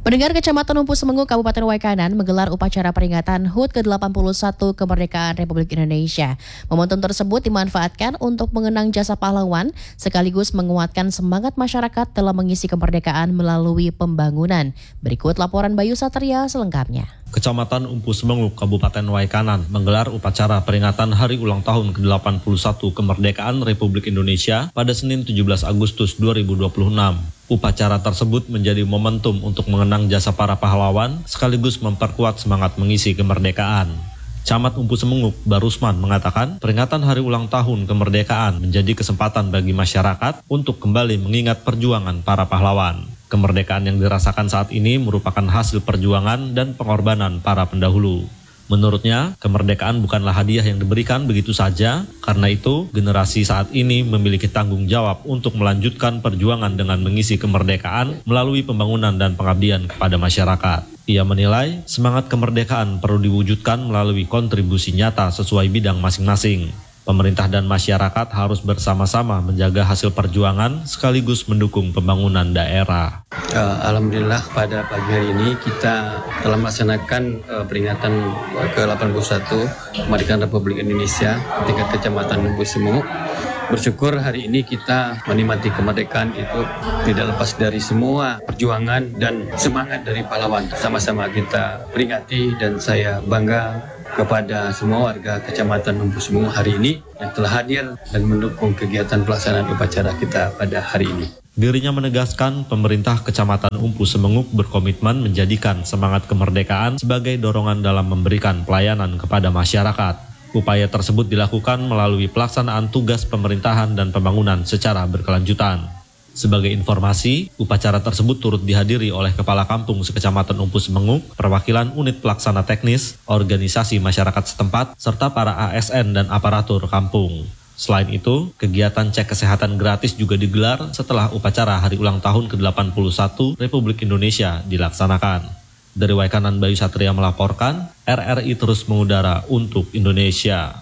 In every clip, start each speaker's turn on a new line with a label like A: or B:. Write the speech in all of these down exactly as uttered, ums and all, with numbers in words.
A: Pendengar, Kecamatan Umpu Semengu, Kabupaten Waikanan menggelar upacara peringatan H U T ke delapan puluh satu Kemerdekaan Republik Indonesia. Momentum tersebut dimanfaatkan untuk mengenang jasa pahlawan sekaligus menguatkan semangat masyarakat dalam mengisi kemerdekaan melalui pembangunan. Berikut laporan Bayu Satria selengkapnya.
B: Kecamatan Umpu Semengu, Kabupaten Waikanan menggelar upacara peringatan Hari Ulang Tahun ke delapan puluh satu Kemerdekaan Republik Indonesia pada Senin tujuh belas Agustus dua ribu dua puluh enam. Upacara tersebut menjadi momentum untuk mengenang jasa para pahlawan sekaligus memperkuat semangat mengisi kemerdekaan. Camat Umpu Semengu, Barusman, mengatakan peringatan Hari Ulang Tahun Kemerdekaan menjadi kesempatan bagi masyarakat untuk kembali mengingat perjuangan para pahlawan. Kemerdekaan yang dirasakan saat ini merupakan hasil perjuangan dan pengorbanan para pendahulu. Menurutnya, kemerdekaan bukanlah hadiah yang diberikan begitu saja, karena itu generasi saat ini memiliki tanggung jawab untuk melanjutkan perjuangan dengan mengisi kemerdekaan melalui pembangunan dan pengabdian kepada masyarakat. Ia menilai semangat kemerdekaan perlu diwujudkan melalui kontribusi nyata sesuai bidang masing-masing. Pemerintah dan masyarakat harus bersama-sama menjaga hasil perjuangan sekaligus mendukung pembangunan daerah.
C: Uh, Alhamdulillah pada pagi hari ini kita telah melaksanakan uh, peringatan ke delapan puluh satu Kemerdekaan Republik Indonesia tingkat Kecamatan Umpu Semengu. Bersyukur hari ini kita menikmati kemerdekaan itu tidak lepas dari semua perjuangan dan semangat dari pahlawan. Sama-sama kita peringati dan saya bangga kepada semua warga Kecamatan Umpu Semengu hari ini yang telah hadir dan mendukung kegiatan pelaksanaan upacara kita pada hari ini.
B: Dirinya menegaskan pemerintah Kecamatan Umpu Semengu berkomitmen menjadikan semangat kemerdekaan sebagai dorongan dalam memberikan pelayanan kepada masyarakat. Upaya tersebut dilakukan melalui pelaksanaan tugas pemerintahan dan pembangunan secara berkelanjutan. Sebagai informasi, upacara tersebut turut dihadiri oleh Kepala Kampung Sekecamatan Umpu Semengu, perwakilan unit pelaksana teknis, organisasi masyarakat setempat, serta para A S N dan aparatur kampung. Selain itu, kegiatan cek kesehatan gratis juga digelar setelah upacara Hari Ulang Tahun ke delapan puluh satu Republik Indonesia dilaksanakan. Dari Waikanan, Bayu Satria melaporkan, R R I terus mengudara untuk Indonesia.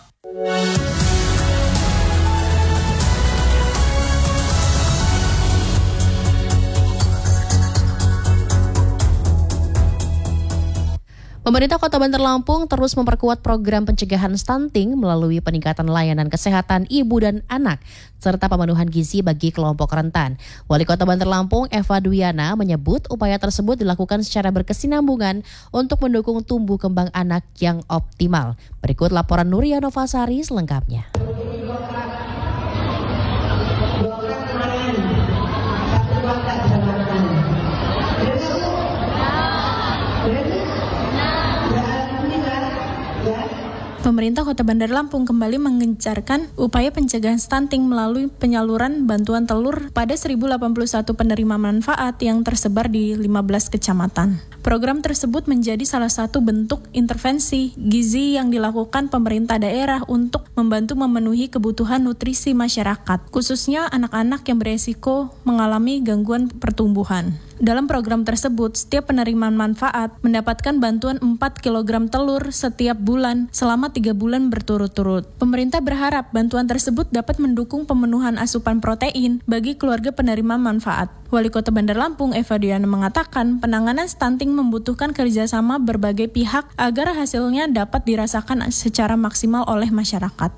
A: Pemerintah Kota Bandar Lampung terus memperkuat program pencegahan stunting melalui peningkatan layanan kesehatan ibu dan anak, serta pemenuhan gizi bagi kelompok rentan. Wali Kota Bandar Lampung, Eva Duyana, menyebut upaya tersebut dilakukan secara berkesinambungan untuk mendukung tumbuh kembang anak yang optimal. Berikut laporan Nuria Novasari selengkapnya.
D: Pemerintah Kota Bandar Lampung kembali menggencarkan upaya pencegahan stunting melalui penyaluran bantuan telur pada seribu delapan puluh satu penerima manfaat yang tersebar di lima belas kecamatan. Program tersebut menjadi salah satu bentuk intervensi gizi yang dilakukan pemerintah daerah untuk membantu memenuhi kebutuhan nutrisi masyarakat, khususnya anak-anak yang beresiko mengalami gangguan pertumbuhan. Dalam program tersebut, setiap penerima manfaat mendapatkan bantuan empat kilogram telur setiap bulan selama tiga bulan berturut-turut. Pemerintah berharap bantuan tersebut dapat mendukung pemenuhan asupan protein bagi keluarga penerima manfaat. Wali Kota Bandar Lampung, Eva Duyana, mengatakan penanganan stunting membutuhkan kerjasama berbagai pihak agar hasilnya dapat dirasakan secara maksimal oleh masyarakat.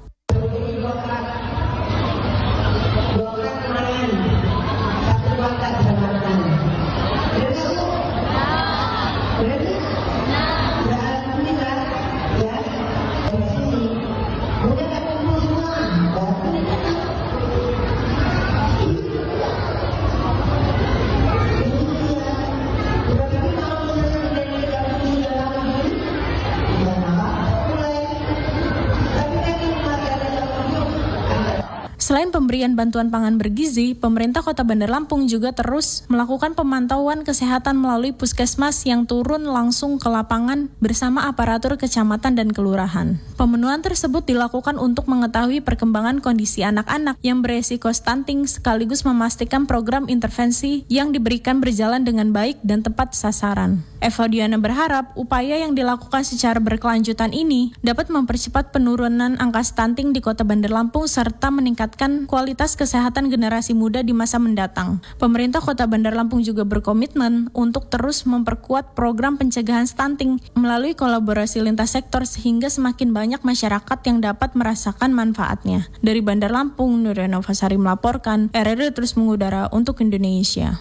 D: Selain pemberian bantuan pangan bergizi, pemerintah Kota Bandar Lampung juga terus melakukan pemantauan kesehatan melalui puskesmas yang turun langsung ke lapangan bersama aparatur kecamatan dan kelurahan. Pemenuhan tersebut dilakukan untuk mengetahui perkembangan kondisi anak-anak yang beresiko stunting sekaligus memastikan program intervensi yang diberikan berjalan dengan baik dan tepat sasaran. Eva Duyana berharap upaya yang dilakukan secara berkelanjutan ini dapat mempercepat penurunan angka stunting di Kota Bandar Lampung serta meningkatkan kualitas kualitas kesehatan generasi muda di masa mendatang. Pemerintah Kota Bandar Lampung juga berkomitmen untuk terus memperkuat program pencegahan stunting melalui kolaborasi lintas sektor sehingga semakin banyak masyarakat yang dapat merasakan manfaatnya. Dari Bandar Lampung, Nuriana Fasari melaporkan, R R I terus mengudara untuk Indonesia.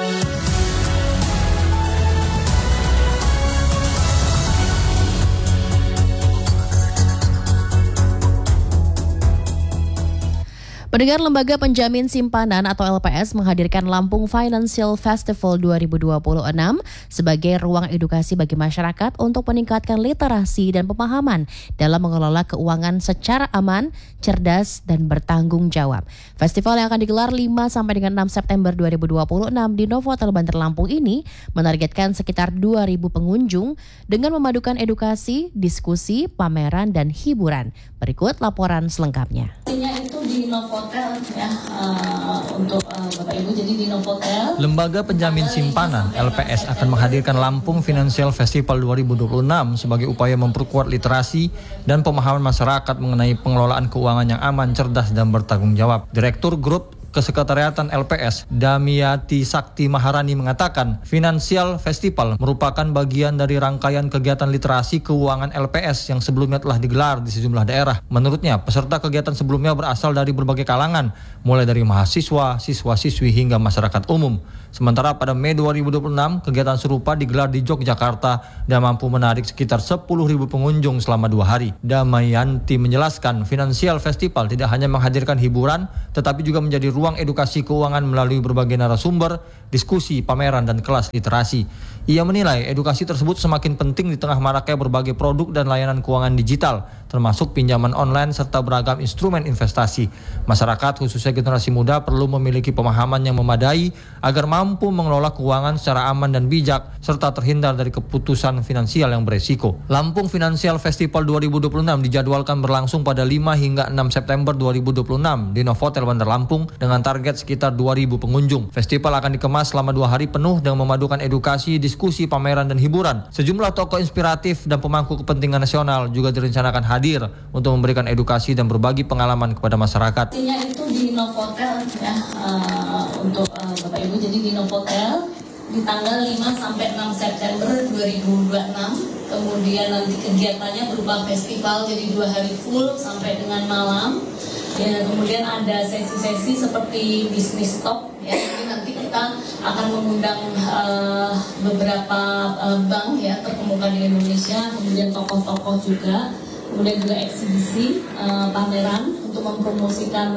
A: Pendengar, Lembaga Penjamin Simpanan atau L P S menghadirkan Lampung Financial Festival dua ribu dua puluh enam sebagai ruang edukasi bagi masyarakat untuk meningkatkan literasi dan pemahaman dalam mengelola keuangan secara aman, cerdas, dan bertanggung jawab. Festival yang akan digelar lima sampai dengan enam September dua ribu dua puluh enam di Novotel Bandar Lampung ini menargetkan sekitar dua ribu pengunjung dengan memadukan edukasi, diskusi, pameran, dan hiburan. Berikut laporan selengkapnya.
E: Itu di Novotel ya, uh, untuk uh, Bapak Ibu, jadi di Novotel.
F: Lembaga Penjamin Simpanan L P S akan menghadirkan Lampung Financial Festival dua ribu dua puluh enam sebagai upaya memperkuat literasi dan pemahaman masyarakat mengenai pengelolaan keuangan yang aman, cerdas, dan bertanggung jawab. Direktur Grup Kesekretariatan L P S, Damiati Sakti Maharani mengatakan, Financial Festival merupakan bagian dari rangkaian kegiatan literasi keuangan L P S yang sebelumnya telah digelar di sejumlah daerah. Menurutnya, peserta kegiatan sebelumnya berasal dari berbagai kalangan, mulai dari mahasiswa, siswa-siswi hingga masyarakat umum. Sementara pada Mei dua ribu dua puluh enam, kegiatan serupa digelar di Yogyakarta dan mampu menarik sekitar sepuluh ribu pengunjung selama dua hari. Damayanti menjelaskan, Financial Festival tidak hanya menghadirkan hiburan, tetapi juga menjadi ruang edukasi keuangan melalui berbagai narasumber, diskusi, pameran, dan kelas literasi. Ia menilai edukasi tersebut semakin penting di tengah maraknya berbagai produk dan layanan keuangan digital, termasuk pinjaman online serta beragam instrumen investasi. Masyarakat, khususnya generasi muda, perlu memiliki pemahaman yang memadai agar mampu mengelola keuangan secara aman dan bijak, serta terhindar dari keputusan finansial yang beresiko. Lampung Financial Festival dua ribu dua puluh enam dijadwalkan berlangsung pada lima hingga enam September dua ribu dua puluh enam di Novotel Bandar Lampung dengan target sekitar dua ribu pengunjung. Festival akan dikemas selama dua hari penuh dengan memadukan edukasi, diskusi, pameran, dan hiburan. Sejumlah tokoh inspiratif dan pemangku kepentingan nasional juga direncanakan hadir untuk memberikan edukasi dan berbagi pengalaman kepada masyarakat.
E: Itu di Novotel ya, uh, untuk uh, Bapak Ibu, jadi di Novotel di tanggal lima sampai enam September dua ribu dua puluh enam. Kemudian nanti kegiatannya berupa festival, jadi dua hari full sampai dengan malam. Ya, kemudian ada sesi-sesi seperti bisnis talk ya. Jadi nanti kita akan mengundang uh, beberapa uh, bank ya terkemuka di Indonesia, kemudian tokoh-tokoh juga, kemudian juga eksibisi uh, pameran untuk mempromosikan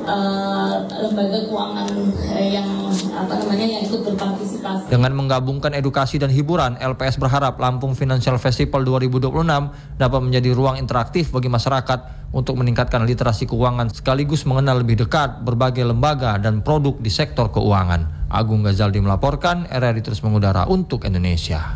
E: uh, lembaga keuangan uh, yang apa namanya yang ikut berpartisipasi.
F: Dengan menggabungkan edukasi dan hiburan, L P S berharap Lampung Financial Festival dua ribu dua puluh enam dapat menjadi ruang interaktif bagi masyarakat untuk meningkatkan literasi keuangan sekaligus mengenal lebih dekat berbagai lembaga dan produk di sektor keuangan. Agung Ghazaldi melaporkan, R R I terus mengudara untuk Indonesia.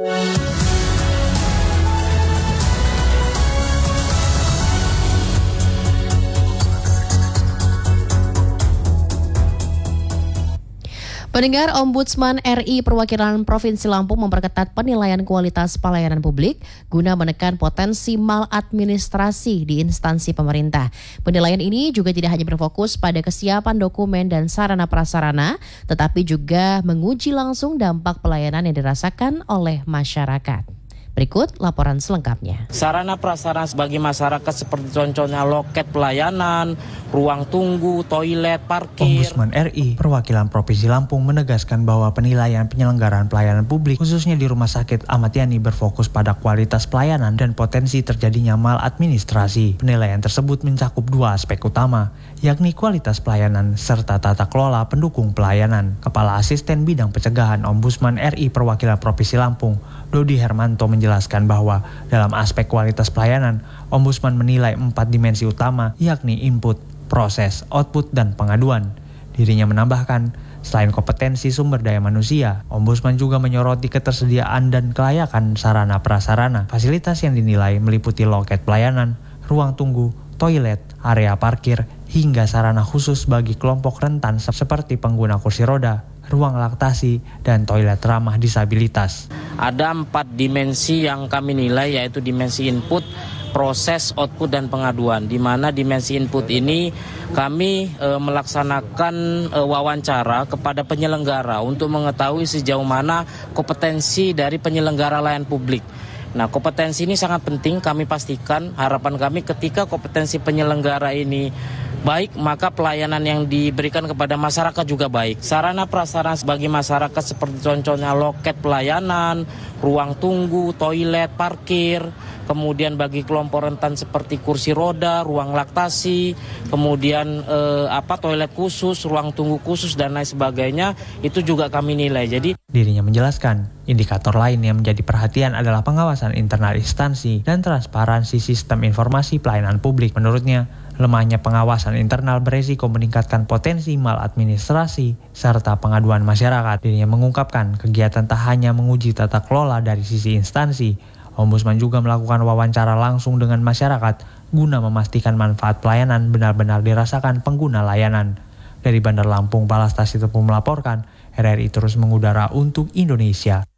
A: Pendengar, Ombudsman R I Perwakilan Provinsi Lampung memperketat penilaian kualitas pelayanan publik guna menekan potensi maladministrasi di instansi pemerintah. Penilaian ini juga tidak hanya berfokus pada kesiapan dokumen dan sarana prasarana, tetapi juga menguji langsung dampak pelayanan yang dirasakan oleh masyarakat. Berikut laporan selengkapnya.
G: Sarana prasarana bagi masyarakat seperti contohnya loket pelayanan, ruang tunggu, toilet, parkir.
H: Ombudsman R I Perwakilan Provinsi Lampung menegaskan bahwa penilaian penyelenggaraan pelayanan publik khususnya di Rumah Sakit Ahmad Yani berfokus pada kualitas pelayanan dan potensi terjadinya maladministrasi. Penilaian tersebut mencakup dua aspek utama, yakni kualitas pelayanan serta tata kelola pendukung pelayanan. Kepala Asisten Bidang Pencegahan Ombudsman R I Perwakilan Provinsi Lampung, Dodi Hermanto, menjelaskan bahwa dalam aspek kualitas pelayanan, Ombudsman menilai empat dimensi utama, yakni input, proses, output, dan pengaduan. Dirinya menambahkan, selain kompetensi sumber daya manusia, Ombudsman juga menyoroti ketersediaan dan kelayakan sarana prasarana. Fasilitas yang dinilai meliputi loket pelayanan, ruang tunggu, toilet, area parkir, hingga sarana khusus bagi kelompok rentan seperti pengguna kursi roda, ruang laktasi, dan toilet ramah disabilitas.
G: Ada empat dimensi yang kami nilai, yaitu dimensi input, proses output dan pengaduan, di mana dimensi input ini kami e, melaksanakan e, wawancara kepada penyelenggara untuk mengetahui sejauh mana kompetensi dari penyelenggara layanan publik. Nah, kompetensi ini sangat penting kami pastikan. Harapan kami ketika kompetensi penyelenggara ini baik, maka pelayanan yang diberikan kepada masyarakat juga baik. Sarana prasarana bagi masyarakat seperti contohnya loket pelayanan, ruang tunggu, toilet, parkir, kemudian bagi kelompok rentan seperti kursi roda, ruang laktasi, kemudian eh, apa toilet khusus, ruang tunggu khusus dan lain sebagainya, itu juga kami nilai. Jadi
H: dirinya menjelaskan, indikator lain yang menjadi perhatian adalah pengawasan internal instansi dan transparansi sistem informasi pelayanan publik. Menurutnya, lemahnya pengawasan internal beresiko meningkatkan potensi maladministrasi serta pengaduan masyarakat. Dirinya mengungkapkan kegiatan tak hanya menguji tata kelola dari sisi instansi, Ombudsman juga melakukan wawancara langsung dengan masyarakat guna memastikan manfaat pelayanan benar-benar dirasakan pengguna layanan. Dari Bandar Lampung, Palastasi Tepung melaporkan, R R I terus mengudara untuk Indonesia.